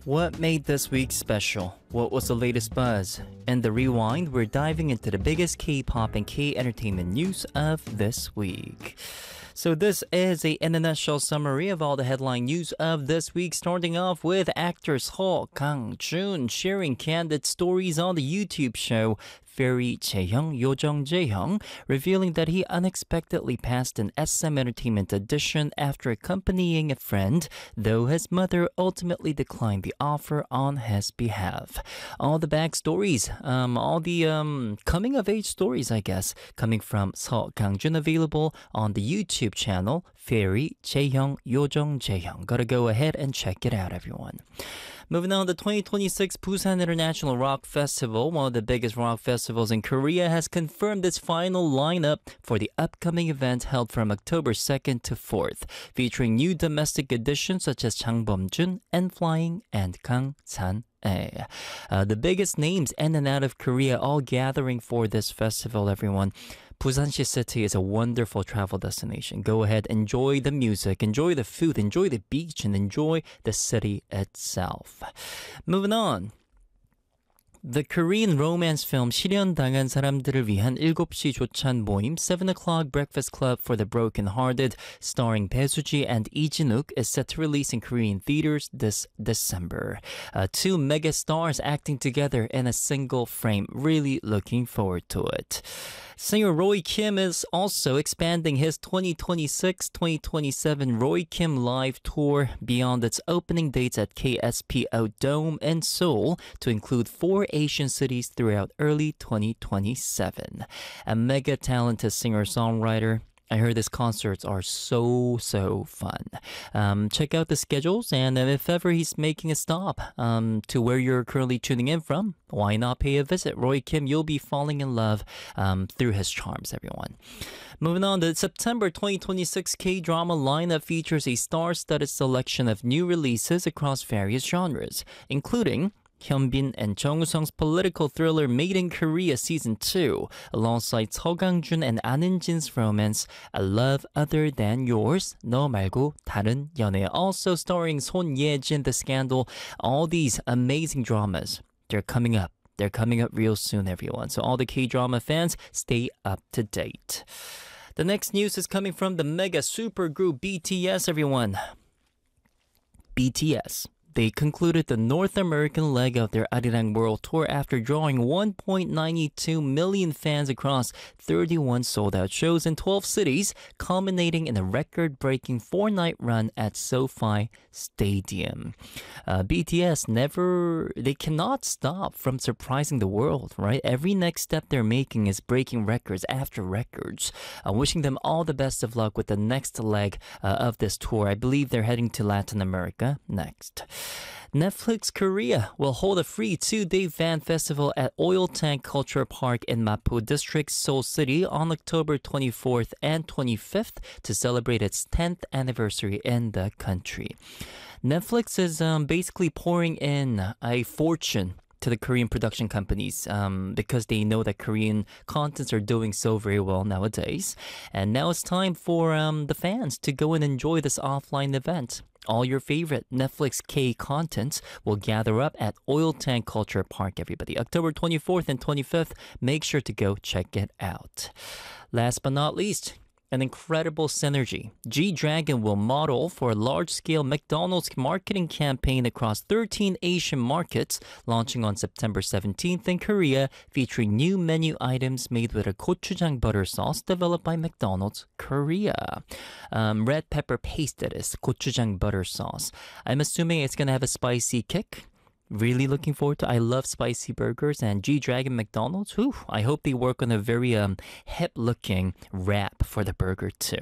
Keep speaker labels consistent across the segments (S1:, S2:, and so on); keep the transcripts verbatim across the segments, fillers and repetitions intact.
S1: What made this week special? What was the latest buzz? In the Rewind, we're diving into the biggest K-pop and K-entertainment news of this week. So this is a in a nutshell summary of all the headline news of this week, starting off with actor Seo Kang-jun sharing candid stories on the YouTube show Fairy Jaehyung Yojong Jaehyung, revealing that he unexpectedly passed an S M Entertainment audition after accompanying a friend, though his mother ultimately declined the offer on his behalf. All the backstories, um, all the um, coming-of-age stories, I guess, coming from Seo Kang-jun, available on the YouTube channel Fairy Jaehyung Yojong Jaehyung. Gotta go ahead and check it out, everyone. Moving on, the twenty twenty-six Busan International Rock Festival, one of the biggest rock festivals in Korea, has confirmed its final lineup for the upcoming event held from October second to fourth, featuring new domestic additions such as Chang Bum-jun, N-Flying, and Kang San. Uh, the biggest names in and out of Korea all gathering for this festival, everyone. Busan City is a wonderful travel destination. Go ahead, enjoy the music, enjoy the food, enjoy the beach, and enjoy the city itself. Moving on. The Korean romance film 실현당한 사람들을 위한 일곱 시 조찬 모임 seven o'clock Breakfast Club for the Brokenhearted, starring Bae Suji and Lee Jin-wook, is set to release in Korean theaters this December. Uh, two mega stars acting together in a single frame. Really looking forward to it. Singer Roy Kim is also expanding his twenty twenty-six twenty twenty-seven Roy Kim Live Tour beyond its opening dates at K S P O Dome in Seoul to include four Asian cities throughout early twenty twenty-seven. A mega talented singer-songwriter. I heard his concerts are so, so fun. Um, check out the schedules, and if ever he's making a stop um, to where you're currently tuning in from, why not pay a visit? Roy Kim, you'll be falling in love um, through his charms, everyone. Moving on, the September twenty twenty-six K-drama lineup features a star-studded selection of new releases across various genres, including Hyunbin and Jung Woo-sung's political thriller Made in Korea Season two, alongside Seo Kang-jun and An In-jin's romance A Love Other Than Yours, 너 말고 다른 연애, also starring Son Ye-jin, The Scandal. All these amazing dramas, they're coming up. They're coming up real soon, everyone. So all the K-drama fans, stay up to date. The next news is coming from the mega supergroup B T S, everyone. B T S. They concluded the North American leg of their Arirang World Tour after drawing one point nine two million fans across thirty-one sold-out shows in twelve cities, culminating in a record-breaking four-night run at SoFi Stadium. Uh, B T S never, they cannot stop from surprising the world, right? Every next step they're making is breaking records after records. Uh, wishing them all the best of luck with the next leg uh, of this tour. I believe they're heading to Latin America next. Netflix Korea will hold a free two-day fan festival at Oil Tank Culture Park in Mapo District, Seoul City on October twenty-fourth and twenty-fifth to celebrate its tenth anniversary in the country. Netflix is um, basically pouring in a fortune to the Korean production companies um, because they know that Korean contents are doing so very well nowadays. And now it's time for um, the fans to go and enjoy this offline event. All your favorite Netflix K contents will gather up at Oil Tank Culture Park, everybody. October twenty-fourth and twenty-fifth. Make sure to go check it out. Last but not least, an incredible synergy. G-Dragon will model for a large-scale McDonald's marketing campaign across thirteen Asian markets, launching on September seventeenth in Korea, featuring new menu items made with a gochujang butter sauce developed by McDonald's Korea. Um, red pepper paste, that is, gochujang butter sauce. I'm assuming it's going to have a spicy kick. Really looking forward to. I love spicy burgers, and G-Dragon McDonald's. Whew, I hope they work on a very um hip-looking wrap for the burger too.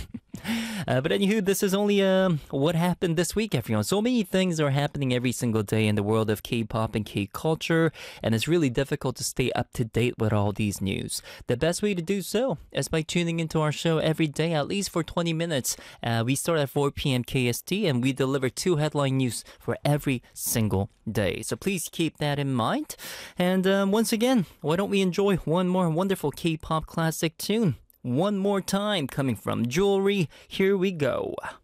S1: uh, but anywho, this is only um what happened this week, everyone. So many things are happening every single day in the world of K-pop and K-culture, and it's really difficult to stay up to date with all these news. The best way to do so is by tuning into our show every day, at least for twenty minutes. Uh, we start at four p.m. K S T, and we deliver two headline news for every single day. So please keep that in mind. And um, once again, why don't we enjoy one more wonderful K-pop classic tune? One more time, coming from Jewelry. Here we go.